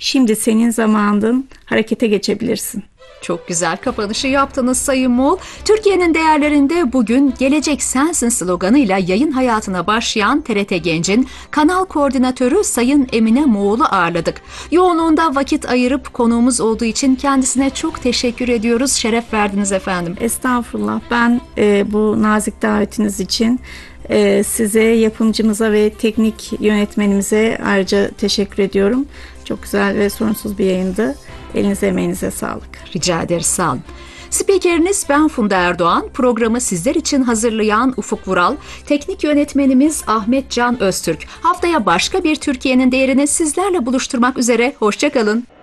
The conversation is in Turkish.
Şimdi senin zamanın, harekete geçebilirsin. Çok güzel kapanışı yaptınız Sayın Moğol. Türkiye'nin değerlerinde bugün "Gelecek Sensin" sloganıyla yayın hayatına başlayan TRT Genc'in kanal koordinatörü Sayın Emine Moğol'u ağırladık. Yoğunluğunda vakit ayırıp konuğumuz olduğu için kendisine çok teşekkür ediyoruz. Şeref verdiniz efendim. Estağfurullah. Ben bu nazik davetiniz için size, yapımcımıza ve teknik yönetmenimize ayrıca teşekkür ediyorum. Çok güzel ve sorunsuz bir yayındı. Elinize emeğinize sağlık. Rica ederiz, sağ olun. Spikeriniz ben Funda Erdoğan, programı sizler için hazırlayan Ufuk Vural, teknik yönetmenimiz Ahmet Can Öztürk. Haftaya başka bir Türkiye'nin değerini sizlerle buluşturmak üzere, hoşça kalın.